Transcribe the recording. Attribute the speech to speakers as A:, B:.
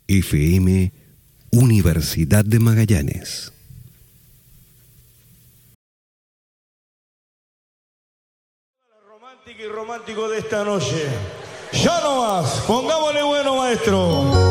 A: FM Universidad de Magallanes.
B: Romántico y romántico de esta noche. Ya no más, pongámosle bueno, maestro.